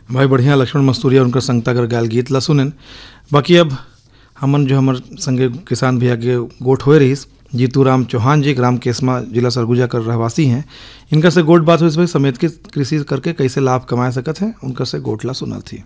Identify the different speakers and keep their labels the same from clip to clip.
Speaker 1: भाई बढ़िया लक्ष्मण मस्तूरिया उनकर संगता कर गायल गीत ला सुनन। बाकी अब हमन जो हमर संगे किसान भैया के गोठ होए रहीस जीतू राम चौहान जी ग्राम केसमा जिला सरगुजा कर रहवासी हैं। इनका से गोठ बात हुई समेत के कृषि करके कैसे लाभ कमा सकत हैं उनका से गोठ ला सुनल थी।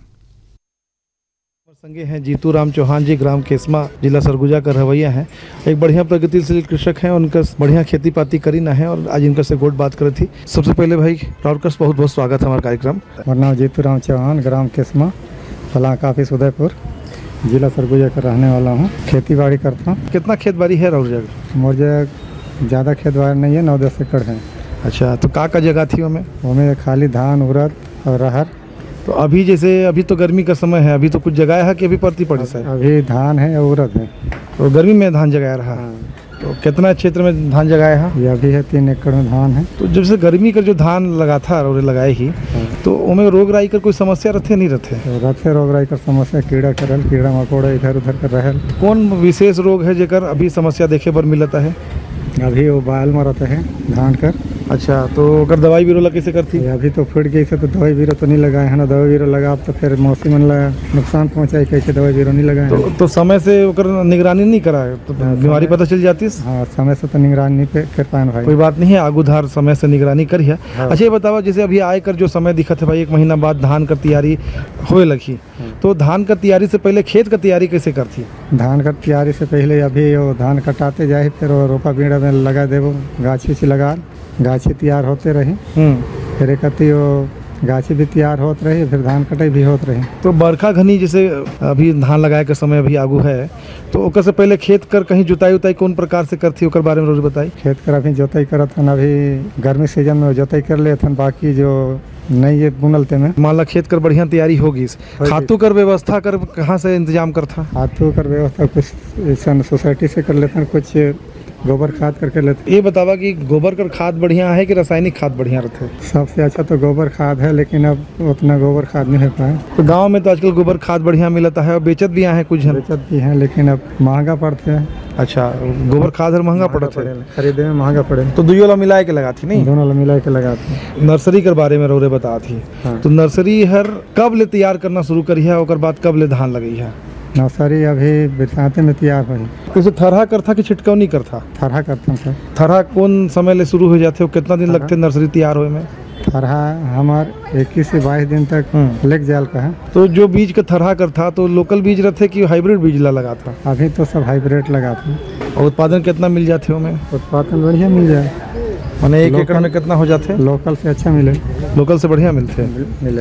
Speaker 1: संगे हैं जीतू राम चौहान जी ग्राम केसमा जिला सरगुजा का रवैया है। एक बढ़िया प्रगतिशील कृषक हैं, उनका बढ़िया खेती पाती करी ना है और आज इनका से गोट बात करी थी। सबसे पहले भाई राउरकर बहुत बहुत स्वागत है हमारे कार्यक्रम।
Speaker 2: मेरा नाम जीतू राम चौहान ग्राम केसमा फलाक ऑफिस उदयपुर जिला सरगुजा का रहने वाला हूँ। खेती बाड़ी करता हूँ।
Speaker 1: कितना खेत बाड़ी है राउर जगह?
Speaker 2: मुझे ज़्यादा खेत बाड़ी नहीं है, 9-10 एकड़ है।
Speaker 1: अच्छा, तो का जगह थी
Speaker 2: हमें खाली धान उड़द और अरहर।
Speaker 1: तो अभी जैसे अभी तो गर्मी का समय है, अभी तो कुछ जगह है कि अभी पड़ती पड़ी सर?
Speaker 2: अभी धान है और उड़द है।
Speaker 1: तो गर्मी में धान जगाया रहा। तो कितना क्षेत्र में धान जगाया है?
Speaker 2: ये अभी है 3 एकड़ में धान है।
Speaker 1: तो जब से गर्मी का जो धान लगा था और लगाए ही तो उनमें रोग राई कर कोई समस्या रहते नहीं रहते?
Speaker 2: रहते रोग राई कर समस्या, कीड़ा मकोड़ा इधर उधर कर रहे।
Speaker 1: कौन विशेष रोग है जेकर अभी समस्या देखे पर मिलता है?
Speaker 2: अभी वो बाल में रहते हैं धान कर।
Speaker 1: अच्छा, तो अगर दवाई बीरो कैसे करती?
Speaker 2: अभी तो फट गई से तो दवाई बीरो तो नहीं लगाए है ना। दवाई बीरो लगा तो फिर मौसम मन नुकसान पहुँचाई, कैसे दवाई बीरो नहीं लगाए। तो
Speaker 1: समय से निगरानी नहीं कराए तो बीमारी पता चल जाती है।
Speaker 2: हाँ, समय से तो निगरानी नहीं कर पाए भाई।
Speaker 1: कोई बात नहीं है, आगूधार समय से निगरानी करिए। अच्छा, ये बताओ जैसे अभी आए कर जो समय दिखा है भाई, 1 महीना बाद धान का तैयारी होए लगी, तो धान का तैयारी से पहले खेत का तैयारी कैसे करती?
Speaker 2: धान का तैयारी से पहले अभी वो धान कटाते जाए, फिर वो रोपा बीड़ा में लगा देवो, गाछी से लगा गाछी तैयार होते रही। फिर एक वो गाछी भी तैयार होते रही, फिर धान कटाई भी होते रही।
Speaker 1: तो बरखा घनी जैसे अभी धान लगाए का समय अभी आगू है, तो ओकर से पहले खेत कर कहीं जुताई उताई कौन प्रकार से करती ओकर बारे में रोज बताई।
Speaker 2: खेत कर अभी जोताई करत हन, अभी गर्मी सीजन में जोताई कर लेते हन, बाकी जो नहीं ये बुनलते में।
Speaker 1: मान ला खेत कर बढ़िया तैयारी होगी, खातू कर व्यवस्था कर कहाँ से इंतजाम करता?
Speaker 2: खातू कर व्यवस्था कुछ सोसाइटी से कर लेते हैं, कुछ गोबर खाद करके लेते।
Speaker 1: ये बतावा कि गोबर का खाद बढ़िया है कि रासायनिक खाद बढ़िया रहते?
Speaker 2: सबसे अच्छा तो गोबर खाद है, लेकिन अब उतना गोबर खाद नहीं हो पाए।
Speaker 1: तो गांव में तो आजकल गोबर खाद बढ़िया मिलता है और बेचत भी है कुछ
Speaker 2: बेचत भी है, लेकिन अब महंगा पड़ते हैं।
Speaker 1: अच्छा, गोबर खाद महंगा पड़ता है,
Speaker 2: खरीदे में महंगा पड़े।
Speaker 1: तो दोनों ला मिला के लगाती नहीं?
Speaker 2: दोनों ला मिला के लगाती।
Speaker 1: नर्सरी के बारे में रोरे बता थी। तो नर्सरी हर कब ले तैयार करना शुरू करी है और बाद कब ले धान लगी है?
Speaker 2: नर्सरी अभी बरसाते में तैयार हुई।
Speaker 1: कैसे थरहा करता कि छिटकाव नहीं करता?
Speaker 2: थरहा करता हूँ सर।
Speaker 1: थरहा कौन समय ले शुरू हो जाते हो, कितना दिन लगते नर्सरी तैयार होए में?
Speaker 2: थरहा हमार 21 से 22 दिन तक लेक जाल का है।
Speaker 1: तो जो बीज का थरहा कर था तो लोकल बीज रहते कि हाइब्रिड बीज ला लगा था?
Speaker 2: अभी तो सब हाइब्रिड लगा था।
Speaker 1: और उत्पादन कितना मिल जाते हो में?
Speaker 2: उत्पादन बढ़िया मिल जाए।
Speaker 1: मैंने 1 एकड़ में कितना हो जाते?
Speaker 2: लोकल से अच्छा मिले।
Speaker 1: लोकल से बढ़िया मिलते
Speaker 2: मिले।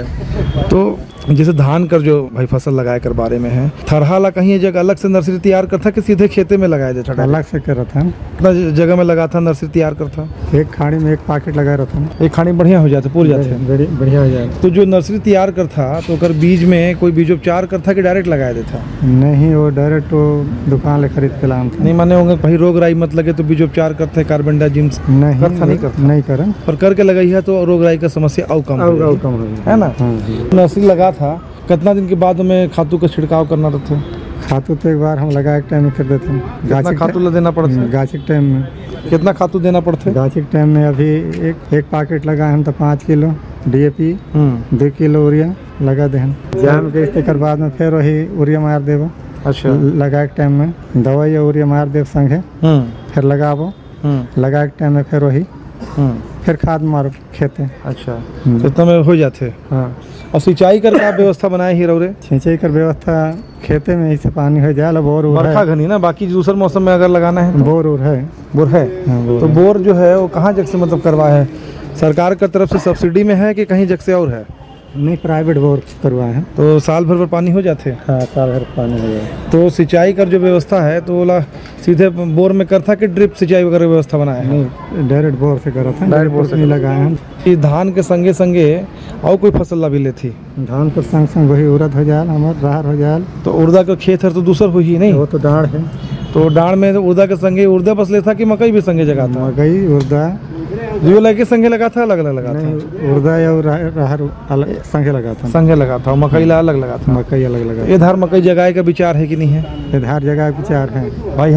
Speaker 1: तो जैसे धान कर जो भाई फसल लगाए कर बारे में है, थरहा ला कहीं जगह अलग से नर्सरी तैयार करता कि सीधे खेते में लगाया जाता?
Speaker 2: अलग से कर रहा था।
Speaker 1: कितना जगह में लगा था नर्सरी तैयार करता?
Speaker 2: एक खाड़ी में 1 पैकेट लगा रहा था।
Speaker 1: 1 खाड़ी बढ़िया हो जाते, पूर जाते हैं,
Speaker 2: बढ़िया हो जाए।
Speaker 1: तो जो नर्सरी तैयार करता तो कर बीज में कोई बीजोपचार करता कि डायरेक्ट लगाया देता?
Speaker 2: नहीं, वो डायरेक्ट वो दुकान ले खरीद के लाम था।
Speaker 1: नहीं माने होंगे भाई रोग राई मत लगे तो बीजोपचार करते हैं, कार्बेंडाजिम
Speaker 2: नहीं करता
Speaker 1: पर करके लगाई है तो रोग राई का समस्या और कम है ना। नर्सरी लगा था, कितना दिन के बाद हमें खातू का छिड़काव करना रहता?
Speaker 2: खातू तो एक बार हम लगा एक टाइम में कर देते हैं।
Speaker 1: गाछी खातू ला देना पड़ता है?
Speaker 2: गाछी के टाइम में
Speaker 1: कितना खातू देना पड़ता है?
Speaker 2: गाछी के टाइम में अभी एक पैकेट लगाए हम तो 5 किलो DAP, 2 किलो यूरिया लगा दे हम। जाम के बाद में फिर वही यूरिया मार देव।
Speaker 1: अच्छा,
Speaker 2: लगा के टाइम में दवाई यूरिया मार देव संगे, फिर लगाबो। लगा के टाइम में फिर वही फिर खाद मारो खेते।
Speaker 1: अच्छा, इतना में हो जाते।
Speaker 2: हाँ,
Speaker 1: और सिंचाई कर का व्यवस्था बनाए ही रौरे?
Speaker 2: सिंचाई कर व्यवस्था खेते में से पानी हो जाए। बोर
Speaker 1: बरखा घनी ना, बाकी दूसरे मौसम में अगर लगाना है तो?
Speaker 2: बोर है।
Speaker 1: बोर है। तो बोर जो है वो कहाँ जग से मतलब करवा है? सरकार की तरफ से सब्सिडी में है कि कहीं जग से और है?
Speaker 2: नहीं, प्राइवेट बोर करवाए हैं।
Speaker 1: तो साल भर पानी हो जाते?
Speaker 2: हाँ, साल भर पानी हो जाए।
Speaker 1: तो सिंचाई कर जो व्यवस्था है तो बोला सीधे बोर में करता कि ड्रिप सिंचाई वगैरह व्यवस्था बनाया है?
Speaker 2: नहीं, डायरेक्ट बोर से करा था। डायरेक्ट बोर से नहीं लगाए हैं।
Speaker 1: ये धान के संगे संगे और कोई फसल ला भी लेती?
Speaker 2: धान के संग संग वही उड़द हो जाए, हमार राहर हो जाए।
Speaker 1: तो उड़दा का खेत है तो दूसर हो ही नहीं?
Speaker 2: वो तो डाढ़ है।
Speaker 1: तो डाढ़ में उड़दा के संगे उड़दा बस लेता कि मकई भी संगे जगह था?
Speaker 2: मकई उड़दा
Speaker 1: जो लगे संगे लगा था, अलग अलग लगा था?
Speaker 2: उड़दा या राहर अलग संगे लगा था।
Speaker 1: संगे लगा था, मकई ला अलग लगा था?
Speaker 2: मकई अलग लगा।
Speaker 1: इधर मकई जगाए का विचार है कि नहीं है?
Speaker 2: इधर जगह विचार है
Speaker 1: भाई।